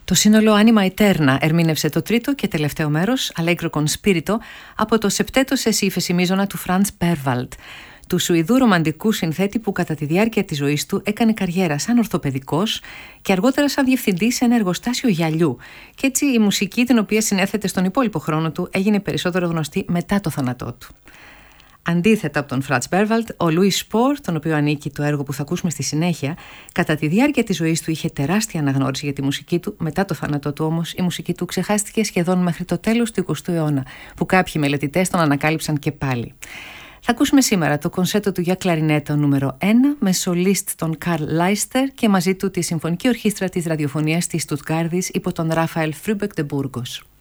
Το σύνολο Anima Eterna ερμήνευσε το τρίτο και τελευταίο μέρος, Allegro con Spirito, από το σεπτέτο σε ύφεση μείζωνα του Franz Berwald, του Σουηδού ρομαντικού συνθέτη που κατά τη διάρκεια της ζωής του έκανε καριέρα σαν ορθοπαιδικός και αργότερα σαν διευθυντής σε ένα εργοστάσιο γυαλιού. Και έτσι η μουσική την οποία συνέθετε στον υπόλοιπο χρόνο του έγινε περισσότερο γνωστή μετά το θάνατό του. Αντίθετα από τον Franz Berwald, ο Louis Spohr, τον οποίο ανήκει το έργο που θα ακούσουμε στη συνέχεια, κατά τη διάρκεια της ζωής του είχε τεράστια αναγνώριση για τη μουσική του. Μετά το θάνατό του όμως, η μουσική του ξεχάστηκε σχεδόν μέχρι το τέλος του 20ου αιώνα, που κάποιοι μελετητές τον ανακάλυψαν και πάλι. Θα ακούσουμε σήμερα το κονσέρτο του για κλαρινέτα νούμερο 1 με σολίστ τον Καρλ Λάιστερ και μαζί του τη Συμφωνική Ορχήστρα της Ραδιοφωνίας της Στουτγκάρδης υπό τον Ράφαελ Φρούμπεκ ντε Μπούργος.